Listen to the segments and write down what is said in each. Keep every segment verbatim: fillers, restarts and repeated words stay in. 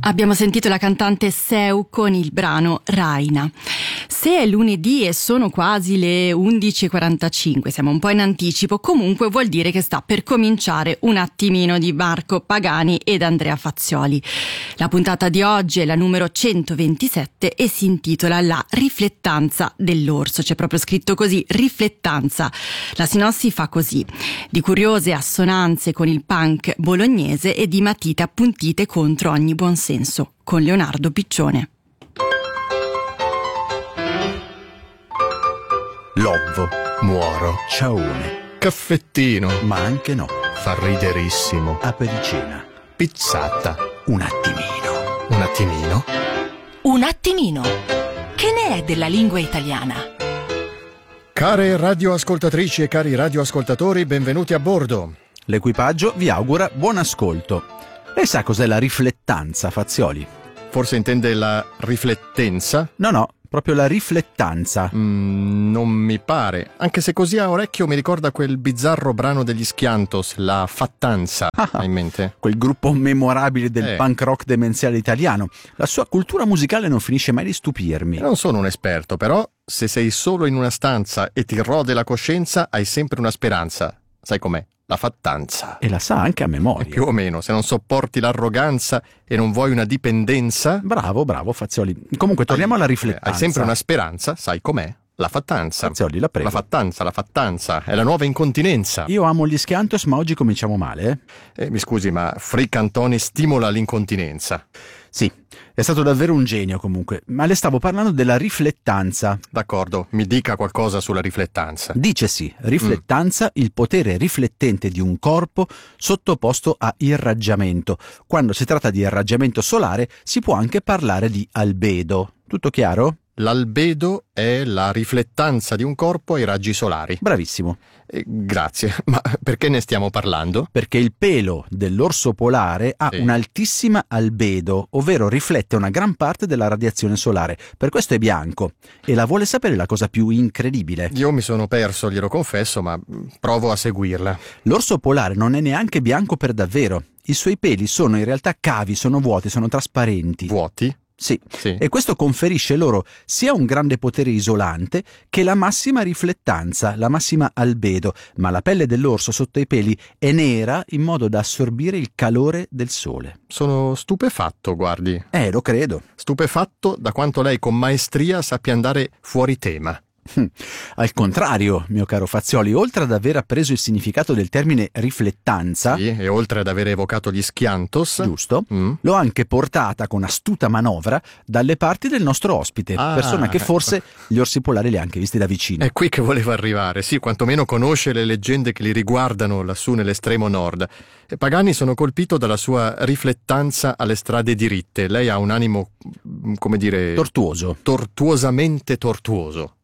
Abbiamo sentito la cantante Seu con il brano Raina. Se è lunedì e sono quasi le undici e quarantacinque, siamo un po' in anticipo, comunque vuol dire che sta per cominciare un attimino di Marco Pagani ed Andrea Fazzioli. La puntata di oggi è la numero centoventisette e si intitola La riflettanza dell'orso. C'è proprio scritto così, riflettanza. La sinossi fa così: di curiose assonanze con il punk bolognese e di matite appuntite contro ogni buonsenso, con Leonardo Piccione. Lobbo, muoro, ciaone, caffettino, ma anche no, fa riderissimo, apericena, pizzata, un attimino, un attimino, un attimino. Che ne è della lingua italiana? Care radioascoltatrici e cari radioascoltatori, benvenuti a bordo. L'equipaggio vi augura buon ascolto. Lei sa cos'è la riflettanza, Fazzioli? Forse intende la riflettenza? No, no, proprio la riflettanza. Mm, non mi pare, anche se così a orecchio mi ricorda quel bizzarro brano degli Schiantos, La Fattanza. Ah, Hai in mente? Quel gruppo memorabile del Eh. punk rock demenziale italiano. La sua cultura musicale non finisce mai di stupirmi. Non sono un esperto, però se sei solo in una stanza e ti rode la coscienza, hai sempre una speranza. Sai com'è? La fattanza. E la sa anche a memoria. E più o meno, se non sopporti l'arroganza e non vuoi una dipendenza... Bravo, bravo, Fazzioli. Comunque, torniamo alla hai, riflettanza. Hai sempre una speranza, sai com'è? La fattanza. Fazzioli, la prego. La fattanza, la fattanza, è la nuova incontinenza. Io amo gli Schiantos, ma oggi cominciamo male, eh? Eh, mi scusi, ma Frick Antoni stimola l'incontinenza. Sì, è stato davvero un genio comunque, ma le stavo parlando della riflettanza. D'accordo, mi dica qualcosa sulla riflettanza. Dicesi, riflettanza, mm. il potere riflettente di un corpo sottoposto a irraggiamento. Quando si tratta di irraggiamento solare si può anche parlare di albedo. Tutto chiaro? L'albedo è la riflettanza di un corpo ai raggi solari. Bravissimo. Eh, grazie, ma perché ne stiamo parlando? Perché il pelo dell'orso polare ha Sì. un'altissima albedo, ovvero riflette una gran parte della radiazione solare. Per questo è bianco. E la vuole sapere la cosa più incredibile? Io mi sono perso, glielo confesso, ma provo a seguirla. L'orso polare non è neanche bianco per davvero. I suoi peli sono in realtà cavi, sono vuoti, sono trasparenti. Vuoti? Sì. Sì. E questo conferisce loro sia un grande potere isolante che la massima riflettanza, la massima albedo, ma la pelle dell'orso sotto i peli è nera in modo da assorbire il calore del sole. Sono stupefatto, guardi. Eh, lo credo. Stupefatto da quanto lei con maestria sappia andare fuori tema. Al contrario, mio caro Fazzioli, oltre ad aver appreso il significato del termine riflettanza, Sì, e oltre ad aver evocato gli Schiantos, giusto, Mm. l'ho anche portata con astuta manovra dalle parti del nostro ospite, Ah, persona che ecco. forse gli orsi polari li ha anche visti da vicino. È qui che volevo arrivare, sì, quantomeno conosce le leggende che li riguardano lassù nell'estremo nord. E Pagani, sono colpito dalla sua riflettanza alle strade diritte. Lei ha un animo, mm, come dire, Tortuoso. tortuosamente tortuoso.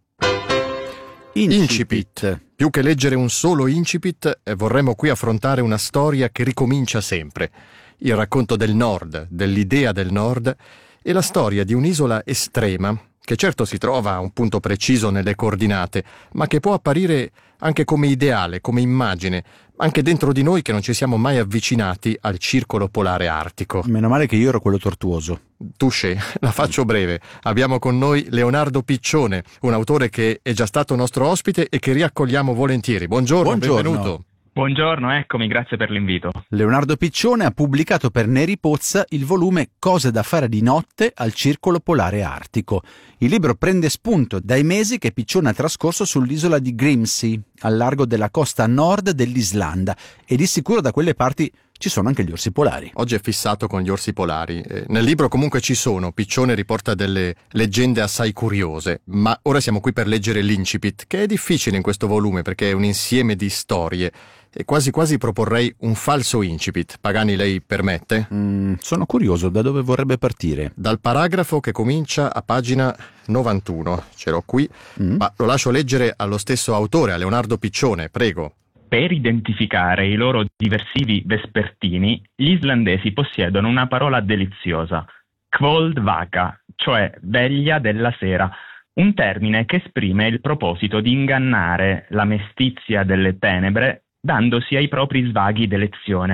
Incipit. Più che leggere un solo incipit, eh, vorremmo qui affrontare una storia che ricomincia sempre. Il racconto del Nord, dell'idea del Nord, e la storia di un'isola estrema, che certo si trova a un punto preciso nelle coordinate, ma che può apparire anche come ideale, come immagine, anche dentro di noi che non ci siamo mai avvicinati al circolo polare artico. Meno male che io ero quello tortuoso. Touché, la faccio breve. Abbiamo con noi Leonardo Piccione, un autore che è già stato nostro ospite e che riaccogliamo volentieri. Buongiorno, Buongiorno. benvenuto. Buongiorno, eccomi, grazie per l'invito. Leonardo Piccione ha pubblicato per Neri Pozza il volume Cose da fare di notte al Circolo Polare Artico. Il libro prende spunto dai mesi che Piccione ha trascorso sull'isola di Grimsey, al largo della costa nord dell'Islanda, e di sicuro da quelle parti ci sono anche gli orsi polari. Oggi è fissato con gli orsi polari. Eh, nel libro comunque ci sono. Piccione riporta delle leggende assai curiose, ma ora siamo qui per leggere l'incipit, che è difficile in questo volume perché è un insieme di storie. E quasi quasi proporrei un falso incipit. Pagani, lei permette? Mm, sono curioso da dove vorrebbe partire. Dal paragrafo che comincia a pagina novantuno. Ce l'ho qui, Mm. ma lo lascio leggere allo stesso autore, a Leonardo Piccione. Prego. Per identificare i loro diversivi vespertini, gli islandesi possiedono una parola deliziosa, kvoldvaka, cioè veglia della sera, un termine che esprime il proposito di ingannare la mestizia delle tenebre dandosi ai propri svaghi d'elezione.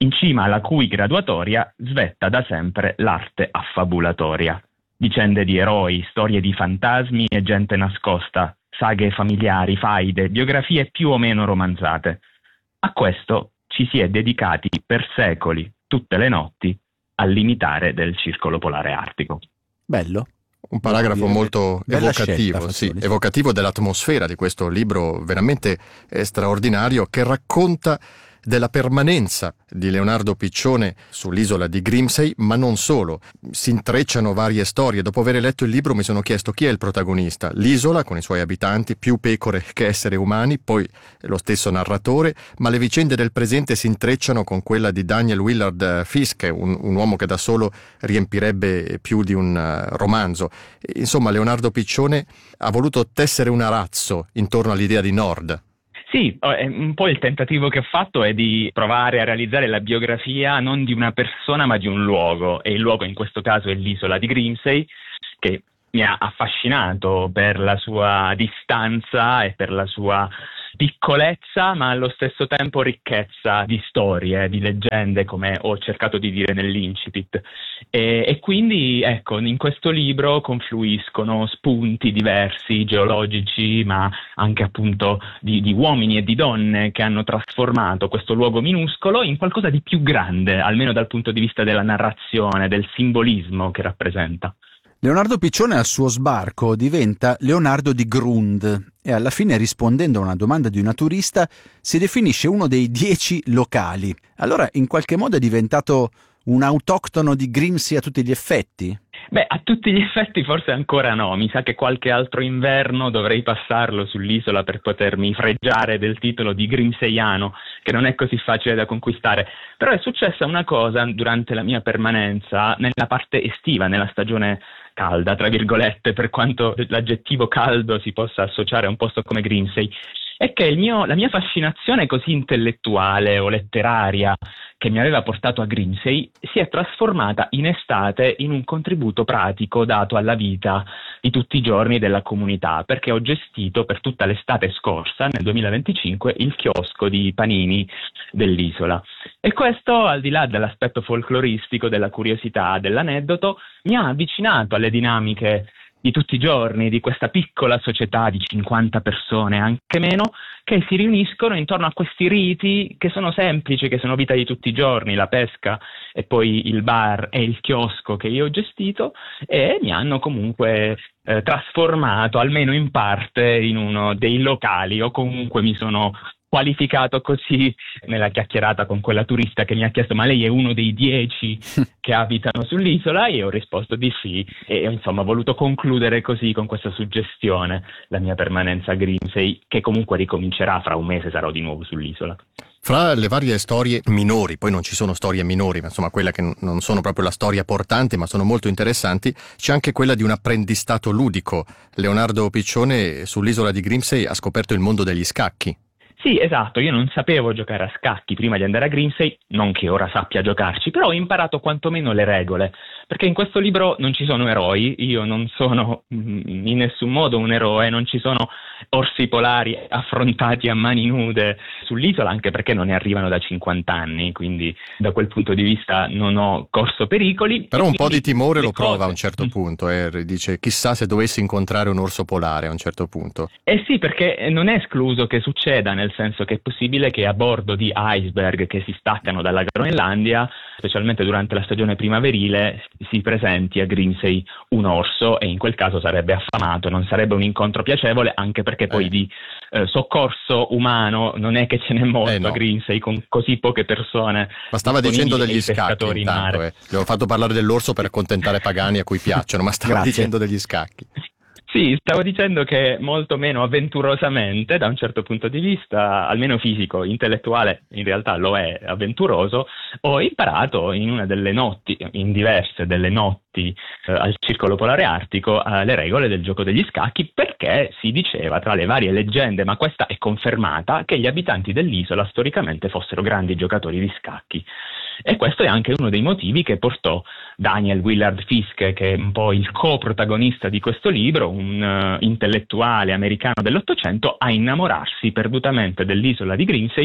in cima alla cui graduatoria svetta da sempre l'arte affabulatoria. Vicende di eroi, storie di fantasmi e gente nascosta, saghe familiari, faide, biografie più o meno romanzate. A questo ci si è dedicati per secoli, tutte le notti, al limitare del circolo polare artico. Bello. Un paragrafo molto Bella evocativo, scelta, sì, Fazzoli. evocativo dell'atmosfera di questo libro veramente eh, straordinario, che racconta della permanenza di Leonardo Piccione sull'isola di Grimsey, ma non solo. Si intrecciano varie storie. Dopo aver letto il libro mi sono chiesto chi è il protagonista. L'isola, con i suoi abitanti, più pecore che esseri umani, poi lo stesso narratore, ma le vicende del presente si intrecciano con quella di Daniel Willard Fiske, un, un uomo che da solo riempirebbe più di un uh, romanzo. Insomma, Leonardo Piccione ha voluto tessere un arazzo intorno all'idea di Nord. Sì, un po' il tentativo che ho fatto è di provare a realizzare la biografia non di una persona ma di un luogo, e il luogo in questo caso è l'isola di Grimsey, che mi ha affascinato per la sua distanza e per la sua piccolezza, ma allo stesso tempo ricchezza di storie, di leggende, come ho cercato di dire nell'incipit. E, e quindi, ecco, in questo libro confluiscono spunti diversi, geologici, ma anche appunto di, di uomini e di donne che hanno trasformato questo luogo minuscolo in qualcosa di più grande, almeno dal punto di vista della narrazione, del simbolismo che rappresenta. Leonardo Piccione al suo sbarco diventa Leonardo di Grund e alla fine, rispondendo a una domanda di una turista, si definisce uno dei dieci locali. Allora, in qualche modo è diventato un autoctono di Grimsey a tutti gli effetti? Beh, a tutti gli effetti forse ancora no. Mi sa che qualche altro inverno dovrei passarlo sull'isola per potermi fregiare del titolo di grimseiano, che non è così facile da conquistare. Però è successa una cosa durante la mia permanenza nella parte estiva, nella stagione calda, tra virgolette, per quanto l'aggettivo caldo si possa associare a un posto come Grimsey, è che il mio, la mia fascinazione così intellettuale o letteraria che mi aveva portato a Grimsey si è trasformata in estate in un contributo pratico dato alla vita di tutti i giorni della comunità, perché ho gestito per tutta l'estate scorsa, nel duemilaventicinque, il chiosco di panini dell'isola. E questo, al di là dell'aspetto folcloristico, della curiosità, dell'aneddoto, mi ha avvicinato alle dinamiche di tutti i giorni di questa piccola società di cinquanta persone, anche meno, che si riuniscono intorno a questi riti che sono semplici, che sono vita di tutti i giorni, la pesca e poi il bar e il chiosco che io ho gestito, e mi hanno comunque eh, trasformato, almeno in parte, in uno dei locali, o comunque mi sono qualificato così nella chiacchierata con quella turista che mi ha chiesto: ma lei è uno dei dieci che abitano sull'isola? E io ho risposto di sì, e insomma ho voluto concludere così, con questa suggestione, la mia permanenza a Grimsey, che comunque ricomincerà fra un mese, sarò di nuovo sull'isola. Fra le varie storie minori, poi non ci sono storie minori, ma insomma quelle che non sono proprio la storia portante ma sono molto interessanti, c'è anche quella di un apprendistato ludico. Leonardo Piccione sull'isola di Grimsey ha scoperto il mondo degli scacchi. Sì, esatto, io non sapevo giocare a scacchi prima di andare a Grimsey, non che ora sappia giocarci, però ho imparato quantomeno le regole, perché in questo libro non ci sono eroi, io non sono in nessun modo un eroe, non ci sono orsi polari affrontati a mani nude sull'isola, anche perché non ne arrivano da cinquanta anni, quindi da quel punto di vista non ho corso pericoli. Però un po' di timore lo cose... prova a un certo punto, eh, dice chissà se dovessi incontrare un orso polare a un certo punto. Eh sì, perché non è escluso che succeda, nel senso che è possibile che a bordo di iceberg che si staccano dalla Groenlandia, specialmente durante la stagione primaverile, si presenti a Grimsey un orso, e in quel caso sarebbe affamato, non sarebbe un incontro piacevole, anche perché poi eh. di eh, soccorso umano non è che ce n'è molto eh no. a Grimsey, con così poche persone. Ma stava dicendo degli scacchi in intanto, mare. eh. Le ho fatto parlare dell'orso per accontentare Pagani a cui piacciono, ma stava Grazie. dicendo degli scacchi. Sì, stavo dicendo che molto meno avventurosamente, da un certo punto di vista, almeno fisico, intellettuale, in realtà lo è avventuroso, ho imparato in una delle notti, in diverse delle notti eh, al Circolo Polare Artico, eh, le regole del gioco degli scacchi, perché si diceva, tra le varie leggende, ma questa è confermata, che gli abitanti dell'isola storicamente fossero grandi giocatori di scacchi. E questo è anche uno dei motivi che portò Daniel Willard Fiske, che è un po' il coprotagonista di questo libro, un uh, intellettuale americano dell'Ottocento, a innamorarsi perdutamente dell'isola di Grimsey,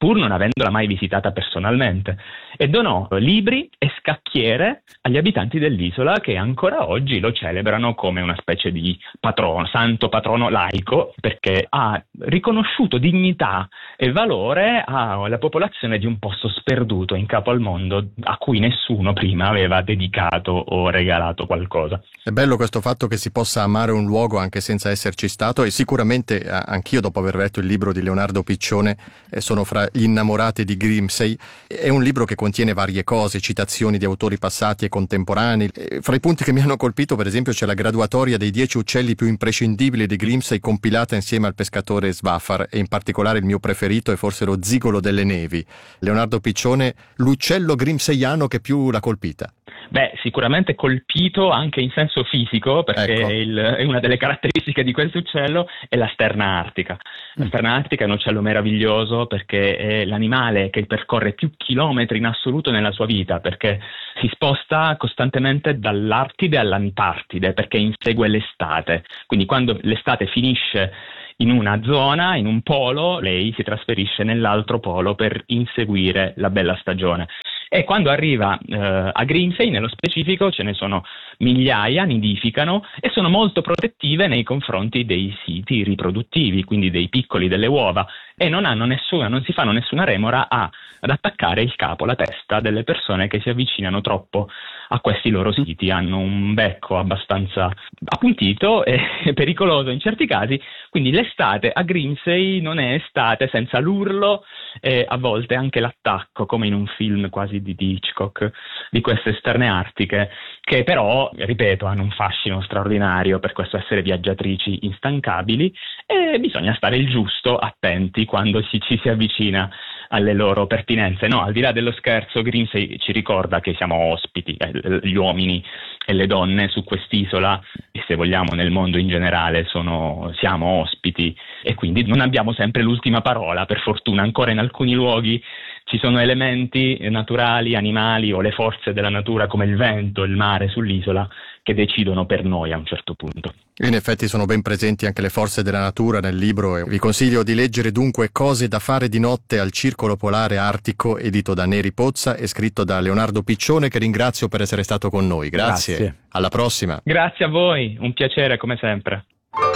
pur non avendola mai visitata personalmente, e donò libri e scacchiere agli abitanti dell'isola, che ancora oggi lo celebrano come una specie di patrono, santo patrono laico, perché ha riconosciuto dignità e valore alla popolazione di un posto sperduto in capo al mondo a cui nessuno prima aveva dedicato o regalato qualcosa. È bello questo fatto che si possa amare un luogo anche senza esserci stato, e sicuramente anch'io, dopo aver letto il libro di Leonardo Piccione, sono fra gli innamorati di Grimsey. È un libro che contiene varie cose, citazioni di autori passati e contemporanei. Fra i punti che mi hanno colpito, per esempio, c'è la graduatoria dei dieci uccelli più imprescindibili di Grimsey, compilata insieme al pescatore Svafar, e in particolare il mio preferito è forse lo zigolo delle nevi. Leonardo Piccione, l'uccello grimseyano che più l'ha colpita. Beh, sicuramente colpito anche in senso fisico, perché ecco. il, è una delle caratteristiche di questo uccello è la sterna artica. La sterna artica è un uccello meraviglioso perché è l'animale che percorre più chilometri in assoluto nella sua vita, perché si sposta costantemente dall'Artide all'Antartide, perché insegue l'estate. Quindi quando l'estate finisce in una zona, in un polo, lei si trasferisce nell'altro polo per inseguire la bella stagione. E quando arriva eh, a Grimsey, nello specifico, ce ne sono migliaia, nidificano e sono molto protettive nei confronti dei siti riproduttivi, quindi dei piccoli, delle uova, e non hanno nessuna, non si fanno nessuna remora a, ad attaccare il capo, la testa delle persone che si avvicinano troppo a questi loro siti. Hanno un becco abbastanza appuntito e pericoloso in certi casi, quindi l'estate a Grimsey non è estate senza l'urlo e a volte anche l'attacco, come in un film quasi di Hitchcock, di queste sterne artiche, che però, ripeto, hanno un fascino straordinario per questo essere viaggiatrici instancabili, e bisogna stare il giusto attenti quando si, ci si avvicina alle loro pertinenze. No, al di là dello scherzo, Grimsey ci ricorda che siamo ospiti, eh, gli uomini e le donne su quest'isola, e se vogliamo nel mondo in generale, sono, siamo ospiti, e quindi non abbiamo sempre l'ultima parola, per fortuna. Ancora in alcuni luoghi ci sono elementi naturali, animali o le forze della natura come il vento, il mare sull'isola, che decidono per noi a un certo punto. In effetti sono ben presenti anche le forze della natura nel libro, e vi consiglio di leggere dunque Cose da fare di notte al Circolo Polare Artico, edito da Neri Pozza e scritto da Leonardo Piccione, che ringrazio per essere stato con noi. Grazie. Grazie. Alla prossima. Grazie a voi, un piacere come sempre.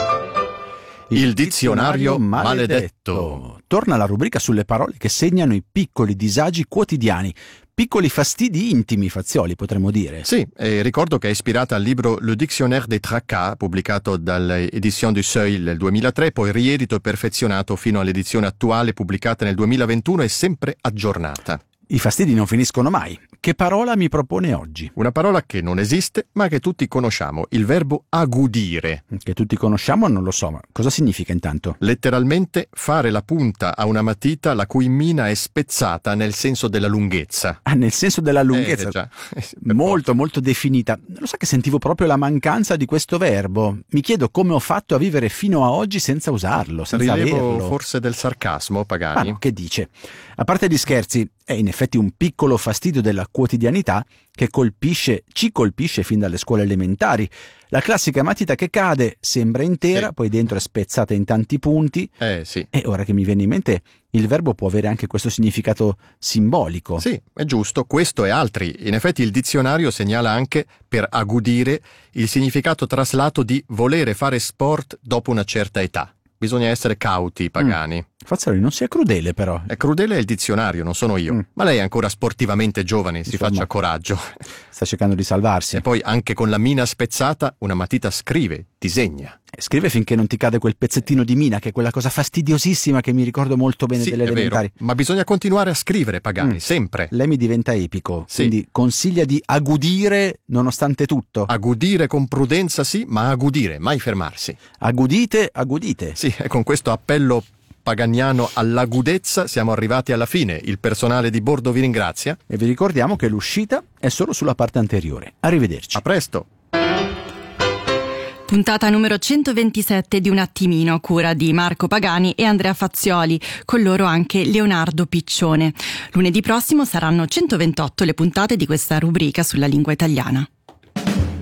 Il dizionario maledetto. Torna la rubrica sulle parole che segnano i piccoli disagi quotidiani, piccoli fastidi intimi, Fazioli, potremmo dire. Sì, e ricordo che è ispirata al libro Le Dictionnaire des Tracas, pubblicato dall'Édition du Seuil nel duemilatré, poi riedito e perfezionato fino all'edizione attuale, pubblicata nel duemilaventuno e sempre aggiornata. I fastidi non finiscono mai. Che parola mi propone oggi? Una parola che non esiste, ma che tutti conosciamo, il verbo agudire. Che tutti conosciamo, non lo so, ma cosa significa intanto? Letteralmente fare la punta a una matita la cui mina è spezzata nel senso della lunghezza. Ah, nel senso della lunghezza. Eh, già. Molto, molto definita. Lo sa che sentivo proprio la mancanza di questo verbo. Mi chiedo come ho fatto a vivere fino a oggi senza usarlo, senza Rilevo averlo. forse del sarcasmo, Pagani. Ah, no, che dice? A parte gli scherzi, è in effetti un piccolo fastidio della quotidianità che colpisce, ci colpisce fin dalle scuole elementari. La classica matita che cade, sembra intera, Sì. poi dentro è spezzata in tanti punti. Eh sì. E ora che mi viene in mente, il verbo può avere anche questo significato simbolico. Sì, è giusto, questo e altri. In effetti il dizionario segnala anche, per agudire, il significato traslato di volere fare sport dopo una certa età. Bisogna essere cauti, Pagani. Mm. Fazzoli, non sia crudele però. È crudele il dizionario, non sono io. Mm. Ma lei è ancora sportivamente giovane, si Insomma. faccia coraggio. Sta cercando di salvarsi. E poi anche con la mina spezzata una matita scrive, disegna. Scrive finché non ti cade quel pezzettino di mina, che è quella cosa fastidiosissima che mi ricordo molto bene Sì, delle è vero, elementari. ma bisogna continuare a scrivere, Pagani, Mm. sempre. Lei mi diventa epico, Sì. quindi consiglia di agudire nonostante tutto. Agudire con prudenza sì, ma agudire, mai fermarsi. Agudite, agudite. Sì, e con questo appello paganiano all'agudezza siamo arrivati alla fine. Il personale di bordo vi ringrazia. E vi ricordiamo che l'uscita è solo sulla parte anteriore. Arrivederci. A presto. Puntata numero centoventisette di Un attimino, a cura di Marco Pagani e Andrea Fazioli, con loro anche Leonardo Piccione. Lunedì prossimo saranno centoventotto le puntate di questa rubrica sulla lingua italiana.